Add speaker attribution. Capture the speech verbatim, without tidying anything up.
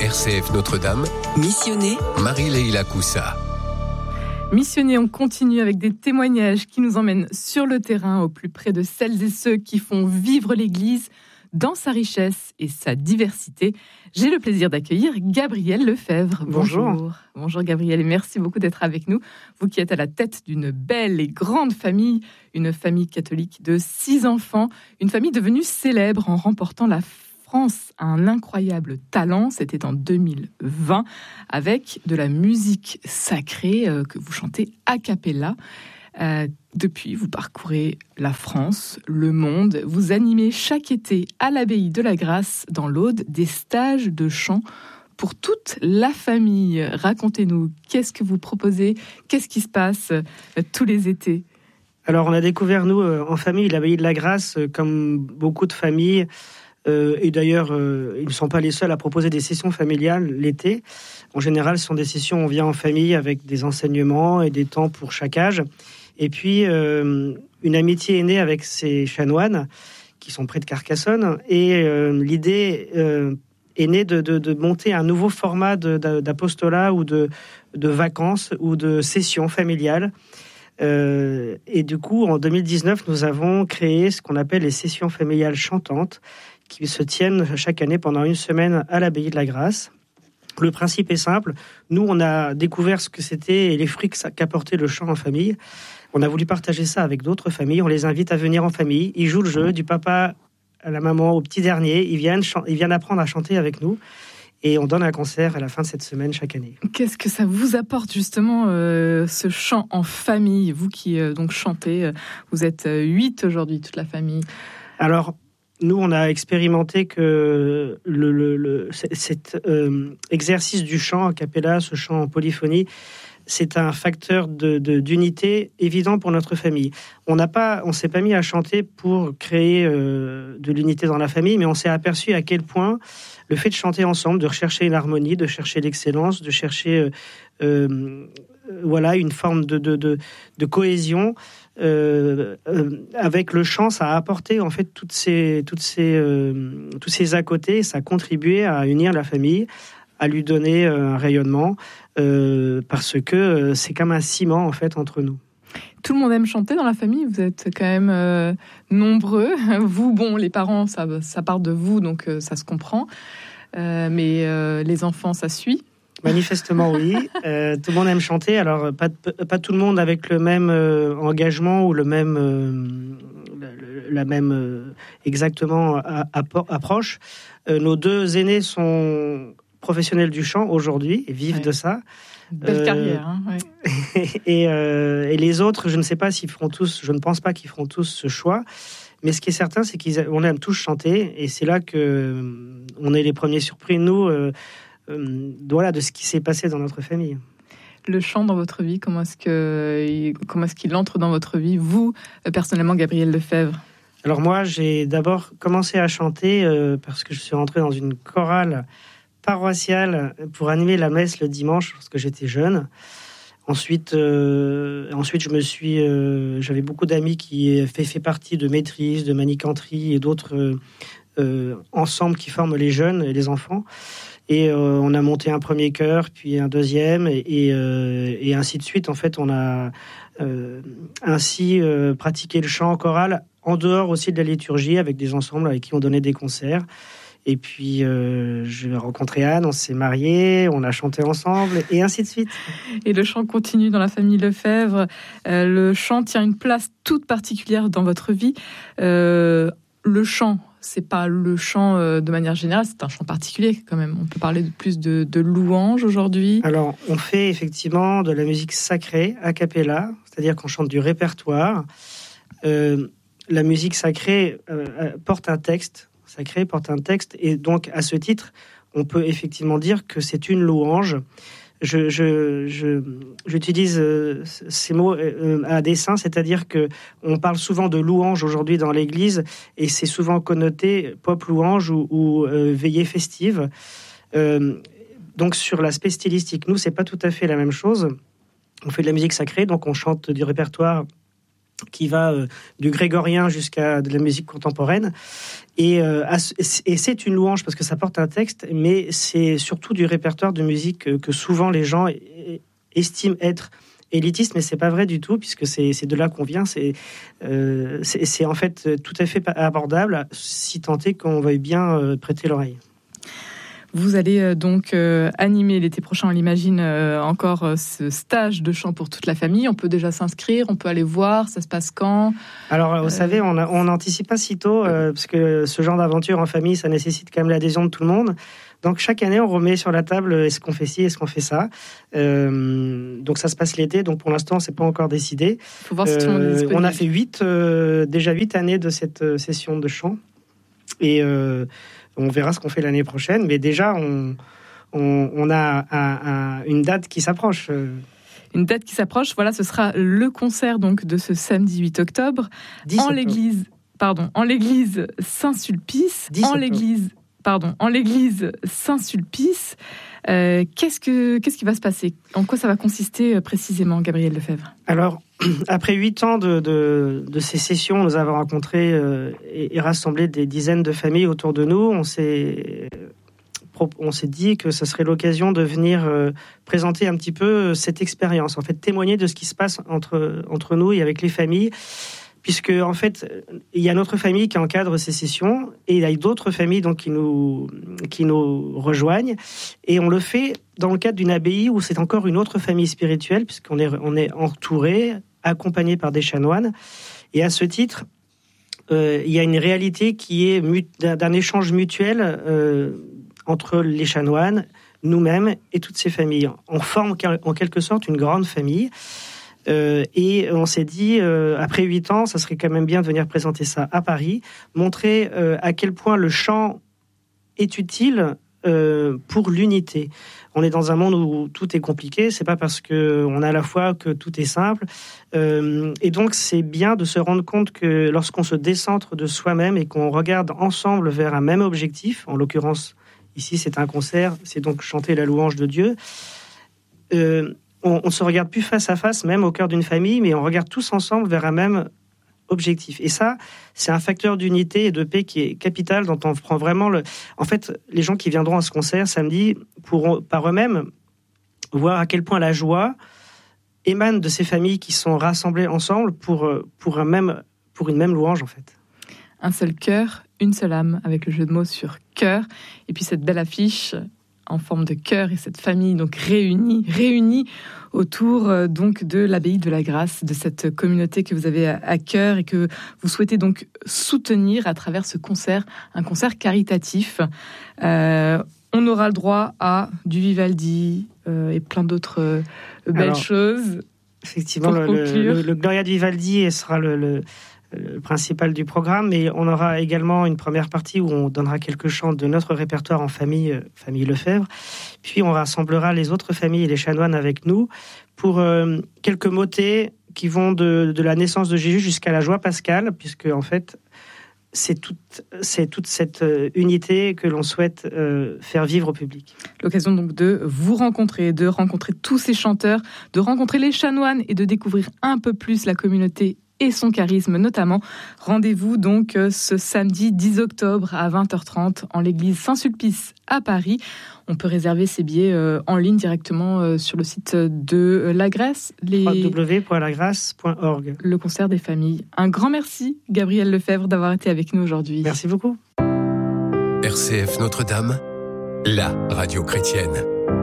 Speaker 1: R C F Notre-Dame.
Speaker 2: Missionné,
Speaker 1: Marie-Leila Coussa.
Speaker 3: Missionné, on continue avec des témoignages qui nous emmènent sur le terrain, au plus près de celles et ceux qui font vivre l'Église dans sa richesse et sa diversité. J'ai le plaisir d'accueillir Gabrielle Lefebvre.
Speaker 4: Bonjour.
Speaker 3: Bonjour. Bonjour Gabrielle et merci beaucoup d'être avec nous. Vous qui êtes à la tête d'une belle et grande famille, une famille catholique de six enfants, une famille devenue célèbre en remportant la France a un incroyable talent, c'était en deux mille vingt, avec de la musique sacrée euh, que vous chantez a cappella. Euh, depuis, vous parcourez la France, le monde, vous animez chaque été à l'abbaye de la Grâce, dans l'Aude, des stages de chant pour toute la famille. Racontez-nous, qu'est-ce que vous proposez, qu'est-ce qui se passe euh, tous les étés ?
Speaker 4: Alors, on a découvert, nous, euh, en famille, l'abbaye de la Grâce, euh, comme beaucoup de familles. Euh, et d'ailleurs, euh, ils ne sont pas les seuls à proposer des sessions familiales l'été. En général, ce sont des sessions où on vient en famille avec des enseignements et des temps pour chaque âge. Et puis, euh, une amitié est née avec ces chanoines qui sont près de Carcassonne. Et euh, l'idée euh, est née de, de, de monter un nouveau format de, d'apostolat ou de, de vacances ou de sessions familiales. Euh, et du coup, en deux mille dix-neuf, nous avons créé ce qu'on appelle les sessions familiales chantantes, qui se tiennent chaque année pendant une semaine à l'abbaye de la Grâce. Le principe est simple. Nous, on a découvert ce que c'était et les fruits qu'apportait le chant en famille. On a voulu partager ça avec d'autres familles. On les invite à venir en famille. Ils jouent le jeu du papa à la maman au petit dernier. Ils viennent, ils viennent apprendre à chanter avec nous. Et on donne un concert à la fin de cette semaine chaque année.
Speaker 3: Qu'est-ce que ça vous apporte justement, euh, ce chant en famille ? Vous qui euh, donc chantez, vous êtes huit aujourd'hui, toute la famille.
Speaker 4: Alors, nous, on a expérimenté que le, le, le, cet euh, exercice du chant a cappella, ce chant en polyphonie, c'est un facteur de, de, d'unité évident pour notre famille. On n'a pas, on s'est pas mis à chanter pour créer euh, de l'unité dans la famille, mais on s'est aperçu à quel point le fait de chanter ensemble, de rechercher une harmonie, de chercher l'excellence, de chercher euh, euh, voilà, une forme de, de, de, de cohésion, euh, euh, avec le chant, ça a apporté en fait toutes ces, toutes ces, euh, tous ces à côté, ça a contribué à unir la famille, à lui donner un rayonnement, euh, parce que euh, c'est comme un ciment en fait entre nous.
Speaker 3: Tout le monde aime chanter dans la famille, vous êtes quand même euh, nombreux. Vous, bon, les parents, ça, ça part de vous, donc euh, ça se comprend. Euh, mais euh, les enfants, ça suit.
Speaker 4: Manifestement, oui. Euh, tout le monde aime chanter. Alors, pas, pas tout le monde avec le même euh, engagement ou le même, euh, la, la même euh, exactement a, a, approche. Euh, nos deux aînés sont professionnels du chant aujourd'hui et vivent ouais. de ça.
Speaker 3: Belle euh, carrière. Hein, ouais.
Speaker 4: et, euh, et les autres, je ne sais pas s'ils feront tous, je ne pense pas qu'ils feront tous ce choix. Mais ce qui est certain, c'est qu'on aime tous chanter. Et c'est là qu'on est les premiers surpris, nous, euh, euh, voilà, de ce qui s'est passé dans notre famille.
Speaker 3: Le chant dans votre vie, comment est-ce que, comment est-ce qu'il entre dans votre vie, vous, personnellement, Gabrielle Lefebvre ?
Speaker 4: Alors moi, j'ai d'abord commencé à chanter euh, parce que je suis rentré dans une chorale paroissiale pour animer la messe le dimanche lorsque j'étais jeune. Ensuite, euh, ensuite je me suis, euh, j'avais beaucoup d'amis qui fait, fait partie de maîtrise, de manicanterie et d'autres euh, euh, ensembles qui forment les jeunes et les enfants. Et euh, on a monté un premier chœur, puis un deuxième, et, et, euh, et ainsi de suite. En fait, on a euh, ainsi euh, pratiqué le chant choral en dehors aussi de la liturgie, avec des ensembles avec qui on donnait des concerts. Et puis, euh, j'ai rencontré Anne, on s'est mariés, on a chanté ensemble, et ainsi de suite.
Speaker 3: Et le chant continue dans la famille Lefebvre. Euh, le chant tient une place toute particulière dans votre vie. Euh, le chant, c'est pas le chant euh, de manière générale, c'est un chant particulier quand même. On peut parler de plus de, de louanges aujourd'hui.
Speaker 4: Alors, on fait effectivement de la musique sacrée, a cappella, c'est-à-dire qu'on chante du répertoire. Euh, la musique sacrée euh, porte un texte, sacré porte un texte, et donc à ce titre, on peut effectivement dire que c'est une louange. Je, je, je, j'utilise euh, ces mots euh, à dessein, c'est-à-dire que on parle souvent de louange aujourd'hui dans l'Église, et c'est souvent connoté pop louange ou, ou euh, veillée festive. Euh, donc sur l'aspect stylistique, nous c'est pas tout à fait la même chose. On fait de la musique sacrée, donc on chante du répertoire qui va euh, du grégorien jusqu'à de la musique contemporaine. Et, euh, et c'est une louange parce que ça porte un texte, mais c'est surtout du répertoire de musique que, que souvent les gens estiment être élitiste, mais c'est pas vrai du tout, puisque c'est, c'est de là qu'on vient. C'est, euh, c'est, c'est en fait tout à fait abordable, si tant est qu'on veuille bien euh, prêter l'oreille.
Speaker 3: Vous allez euh, donc euh, animer l'été prochain, on l'imagine, euh, encore euh, ce stage de chant pour toute la famille. On peut déjà s'inscrire, on peut aller voir, ça se passe quand ?
Speaker 4: Alors, vous
Speaker 3: euh...
Speaker 4: savez, on n'anticipe pas si tôt, euh, parce que ce genre d'aventure en famille, ça nécessite quand même l'adhésion de tout le monde. Donc, chaque année, on remet sur la table est-ce qu'on fait ci, est-ce qu'on fait ça. Euh, donc, ça se passe l'été. Donc, pour l'instant, c'est pas encore décidé.
Speaker 3: Faut voir si tout le monde est disponible.
Speaker 4: On a fait huit, euh, déjà huit années de cette euh, session de chant. Et euh, on verra ce qu'on fait l'année prochaine. Mais déjà, on, on, on a un, un, une date qui s'approche.
Speaker 3: Une date qui s'approche. Voilà, ce sera le concert donc de ce samedi huit octobre en
Speaker 4: octobre.
Speaker 3: l'église. Pardon, en l'église Saint-Sulpice. En
Speaker 4: octobre.
Speaker 3: l'église. Pardon, en l'église Saint-Sulpice. Euh, qu'est-ce, que, qu'est-ce qui va se passer ? En quoi ça va consister euh, précisément, Gabriel Lefebvre ?
Speaker 4: Alors, après huit ans de, de, de ces sessions, nous avons rencontré euh, et, et rassemblé des dizaines de familles autour de nous. On s'est, on s'est dit que ce serait l'occasion de venir euh, présenter un petit peu cette expérience, en fait, témoigner de ce qui se passe entre, entre nous et avec les familles. Puisque, en fait, il y a notre famille qui encadre ces sessions et il y a d'autres familles donc, qui, nous, qui nous rejoignent. Et on le fait dans le cadre d'une abbaye où c'est encore une autre famille spirituelle, puisqu'on est, on est entouré, accompagné par des chanoines. Et à ce titre, euh, il y a une réalité qui est mut, d'un, d'un échange mutuel euh, entre les chanoines, nous-mêmes et toutes ces familles. On forme en quelque sorte une grande famille. Euh, et on s'est dit, euh, après huit ans, ça serait quand même bien de venir présenter ça à Paris, montrer euh, à quel point le chant est utile euh, pour l'unité. On est dans un monde où tout est compliqué, c'est pas parce qu'on a la foi que tout est simple. Euh, et donc, c'est bien de se rendre compte que lorsqu'on se décentre de soi-même et qu'on regarde ensemble vers un même objectif, en l'occurrence, ici, c'est un concert, c'est donc chanter la louange de Dieu, euh, on ne se regarde plus face à face, même au cœur d'une famille, mais on regarde tous ensemble vers un même objectif. Et ça, c'est un facteur d'unité et de paix qui est capital, dont on prend vraiment le... En fait, les gens qui viendront à ce concert samedi pourront par eux-mêmes voir à quel point la joie émane de ces familles qui sont rassemblées ensemble pour, pour, un même, pour une même louange, en fait.
Speaker 3: Un seul cœur, une seule âme, avec le jeu de mots sur cœur. Et puis cette belle affiche en forme de cœur et cette famille donc réunie, réunie autour euh, donc de l'abbaye de la Grâce, de cette communauté que vous avez à, à cœur et que vous souhaitez donc soutenir à travers ce concert, un concert caritatif. Euh, on aura le droit à du Vivaldi euh, et plein d'autres euh, belles Alors, choses.
Speaker 4: Effectivement, le, le, le Gloria de Vivaldi sera le, le le principal du programme, mais on aura également une première partie où on donnera quelques chants de notre répertoire en famille, euh, famille Lefebvre, puis on rassemblera les autres familles et les chanoines avec nous pour euh, quelques motets qui vont de, de la naissance de Jésus jusqu'à la joie pascale, puisque en fait c'est toute, c'est toute cette unité que l'on souhaite euh, faire vivre au public.
Speaker 3: L'occasion donc de vous rencontrer, de rencontrer tous ces chanteurs, de rencontrer les chanoines et de découvrir un peu plus la communauté et son charisme notamment. Rendez-vous donc ce samedi dix octobre à vingt heures trente en l'église Saint-Sulpice à Paris. On peut réserver ses billets en ligne directement sur le site de La Grâce. Les...
Speaker 4: w w w point la grâce point org.
Speaker 3: Le concert des familles. Un grand merci, Gabriel Lefebvre, d'avoir été avec nous aujourd'hui.
Speaker 4: Merci beaucoup.
Speaker 1: R C F Notre-Dame, la radio chrétienne.